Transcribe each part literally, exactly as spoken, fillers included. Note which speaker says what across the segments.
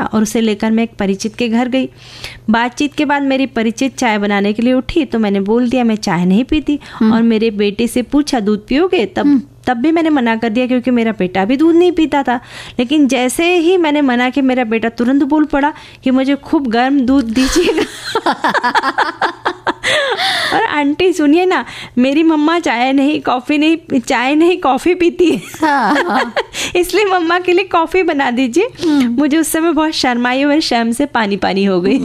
Speaker 1: और उसे लेकर मैं एक परिचित के घर गई। बातचीत के बाद मेरी परिचित चाय बनाने के लिए उठी तो मैंने बोल दिया मैं चाय नहीं पीती, और मेरे बेटे से पूछा दूध पियोगे, तब तब भी मैंने मना कर दिया क्योंकि मेरा बेटा भी दूध नहीं पीता था। लेकिन जैसे ही मैंने मना कि मेरा बेटा तुरंत बोल पड़ा कि मुझे खूब गर्म दूध दीजिएगा। और आंटी सुनिए ना, मेरी मम्मा चाय नहीं कॉफ़ी नहीं चाय नहीं कॉफ़ी पीती है। हाँ। इसलिए मम्मा के लिए कॉफ़ी बना दीजिए। मुझे उस समय बहुत शर्म आई और शर्म से पानी पानी हो गई।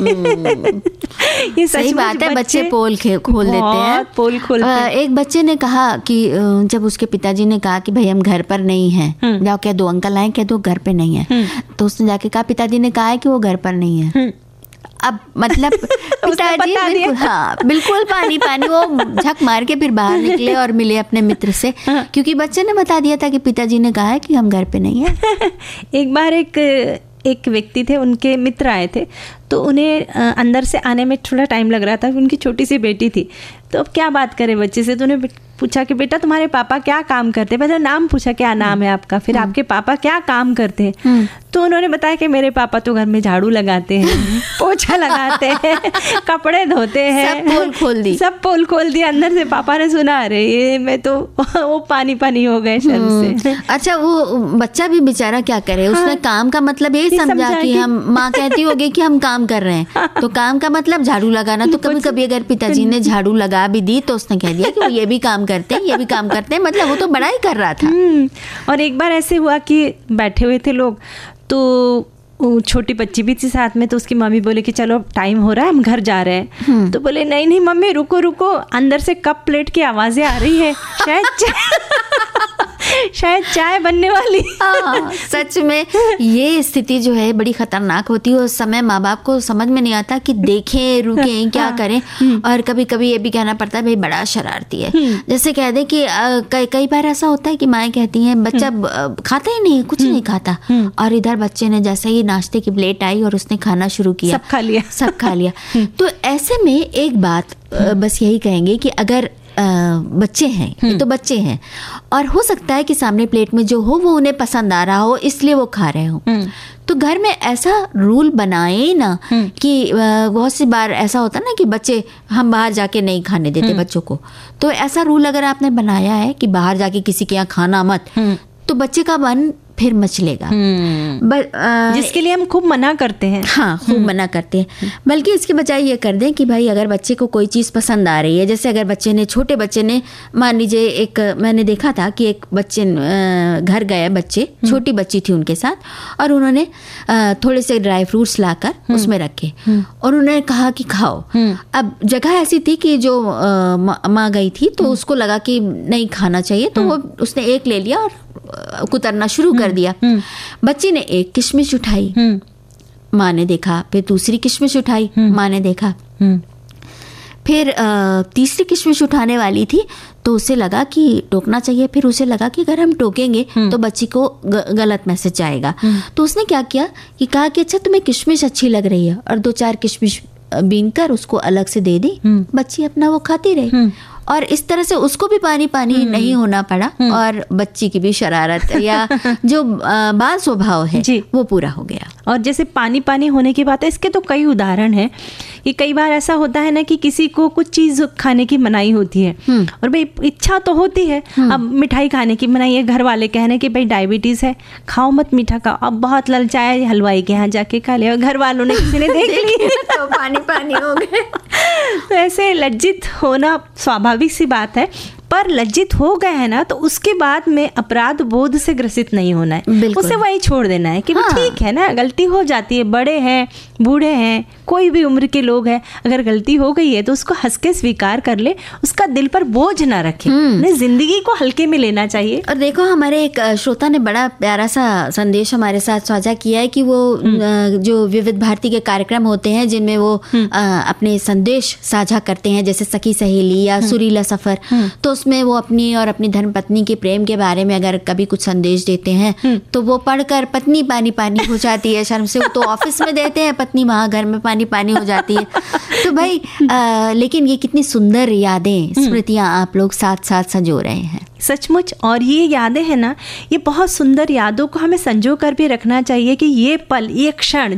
Speaker 2: ये सही बात है, बच्चे पोल खोल देते हैं,
Speaker 1: पोल खोलते हैं।
Speaker 2: एक बच्चे ने कहा कि जब उसके पिताजी ने कहा कि भाई हम घर पर नहीं हैं, जाओ कह दो अंकल आए, कह दो घर पे नहीं है, तो उसने जाके कहा पिताजी ने कहा है कि वो घर पर नहीं है। अब मतलब पिताजी बिल्कुल, हाँ बिल्कुल पानी पानी, वो झक मार के फिर बाहर निकले और मिले अपने मित्र से, क्योंकि बच्चे ने बता दिया था कि पिताजी ने कहा है कि हम घर पे नहीं है।
Speaker 1: एक बार एक एक व्यक्ति थे, उनके मित्र आए थे, तो उन्हें अंदर से आने में थोड़ा टाइम लग रहा था। उनकी छोटी सी बेटी थी, तो अब क्या बात करें बच्चे से, तो उन्हें पूछा कि बेटा तुम्हारे पापा क्या काम करते हैं। पहले नाम पूछा क्या नाम है आपका, फिर आपके पापा क्या काम करते हैं। तो उन्होंने बताया कि मेरे पापा तो घर में झाड़ू लगाते हैं, पोछा लगाते हैं, कपड़े धोते हैं।
Speaker 2: सब पोल खोल दी,
Speaker 1: सब पोल खोल दिया। अंदर से पापा ने सुना, अरे ये मैं तो वो पानी पानी हो गए शर्म से।
Speaker 2: अच्छा, वो बच्चा भी बेचारा क्या करे, उसने काम का मतलब यही समझा कि हम, माँ कहती होगी कि हम काम कर रहे हैं, तो काम का मतलब झाड़ू लगाना। तो कभी कभी अगर पिताजी ने झाड़ू लगा भी दी तो उसने कह दिया कि वो ये भी काम करते हैं, ये भी काम करते हैं, मतलब वो तो बड़ा ही कर रहा था।
Speaker 1: और एक बार ऐसे हुआ कि बैठे हुए थे लोग, तो छोटी बच्ची भी थी साथ में, तो उसकी मम्मी बोले कि चलो टाइम हो रहा है हम घर जा रहे हैं। तो बोले नहीं नहीं मम्मी रुको रुको, अंदर से कप प्लेट की आवाज़ें आ रही है, शायद शायद चाय बनने वाली।
Speaker 2: हाँ, सच में ये स्थिति जो है बड़ी खतरनाक होती है। उस समय माँ बाप को समझ में नहीं आता कि देखें रुकें क्या करें, और कभी कभी ये भी कहना पड़ता है भाई बड़ा शरारती है। जैसे कह दे कि कई कई बार ऐसा होता है कि माएँ कहती हैं बच्चा खाता ही नहीं, कुछ नहीं खाता, और इधर बच्चे ने जैसे ही नाश्ते की प्लेट आई और उसने खाना शुरू किया,
Speaker 1: सब खा लिया
Speaker 2: सब खा लिया। तो ऐसे में एक बात बस यही कहेंगे कि अगर आ, बच्चे हैं, ये तो बच्चे हैं, और हो सकता है कि सामने प्लेट में जो हो वो उन्हें पसंद आ रहा हो, इसलिए वो खा रहे हो, तो घर में ऐसा रूल बनाए ना कि बहुत सी बार ऐसा होता ना कि बच्चे, हम बाहर जाके नहीं खाने देते बच्चों को, तो ऐसा रूल अगर आपने बनाया है कि बाहर जाके किसी के यहाँ खाना मत, तो बच्चे का मन फिर मचलेगा।
Speaker 1: जिसके लिए हम खूब मना करते हैं।
Speaker 2: हाँ, खूब मना करते हैं। बल्कि इसके बजाय ये कर दें कि भाई अगर बच्चे को कोई चीज़ पसंद आ रही है, जैसे अगर बच्चे ने, छोटे बच्चे ने, मान लीजिए एक, मैंने देखा था कि एक बच्चे घर गए बच्चे, छोटी बच्ची थी उनके साथ, और उन्होंने थोड़े से ड्राई फ्रूट्स लाकर उसमें रखे और उन्होंने कहा कि खाओ। अब जगह ऐसी थी कि जो माँ गई थी तो उसको लगा कि नहीं खाना चाहिए, तो वो उसने एक ले लिया और कुतरना शुरू कर दिया। बच्ची ने एक किशमिश उठाई, माँ ने देखा, फिर दूसरी किशमिश उठाई, माँ ने देखा, फिर तीसरी किशमिश उठाने वाली थी तो उसे लगा कि टोकना चाहिए, फिर उसे लगा कि अगर हम टोकेंगे तो बच्ची को ग, गलत मैसेज जाएगा। तो उसने क्या किया कि कहा कि अच्छा तुम्हें किशमिश अच्छी लग रही है, और दो चार किशमिश बीन कर उसको अलग से दे दी। बच्ची अपना वो खाती रही, और इस तरह से उसको भी पानी पानी नहीं होना पड़ा, और बच्ची की भी शरारत या जो बाल स्वभाव है वो पूरा हो गया।
Speaker 1: और जैसे पानी पानी होने की बात है, इसके तो कई उदाहरण हैं कि कई बार ऐसा होता है ना कि किसी को कुछ चीज़ खाने की मनाही होती है, और भाई इच्छा तो होती है, अब मिठाई खाने की मनाही है, घर वाले कहने कि भाई डायबिटीज़ है, खाओ मत मीठा खाओ, अब बहुत ललचाया हलवाई के यहाँ जाके खा लिया, घर वालों ने किसी ने देख ली
Speaker 2: तो पानी पानी हो गए।
Speaker 1: तो ऐसे लज्जित होना स्वाभाविक सी बात है, पर लज्जित हो गए हैं ना तो उसके बाद में अपराध बोध से ग्रसित नहीं होना है, उसे वही छोड़ देना है कि हाँ। ठीक है ना, गलती हो जाती है, बड़े हैं बूढ़े हैं कोई भी उम्र के लोग हैं, अगर गलती हो गई है तो उसको हंस के स्वीकार कर ले, उसका दिल पर बोझ ना रखे, उन्हें जिंदगी को हल्के में लेना चाहिए।
Speaker 2: और देखो हमारे एक श्रोता ने बड़ा प्यारा सा संदेश हमारे साथ साझा किया है कि वो जो विविध भारती के कार्यक्रम होते हैं जिनमें वो अपने संदेश साझा करते हैं, जैसे सखी सहेली या सुरीला सफर, तो उसमें वो अपनी और अपनी धर्मपत्नी के प्रेम के बारे में अगर कभी कुछ संदेश देते हैं तो वो पढ़कर पत्नी पानी पानी हो जाती है शर्म से, तो ऑफिस में देते हैं, पत्नी वहाँ घर में पानी पानी हो जाती है। तो भाई आ, लेकिन ये कितनी सुंदर यादें, स्मृतियाँ आप लोग साथ साथ संजो रहे हैं,
Speaker 1: सचमुच। और ये यादें हैं ना, ये बहुत सुंदर यादों को हमें संजो कर भी रखना चाहिए कि ये पल, ये क्षण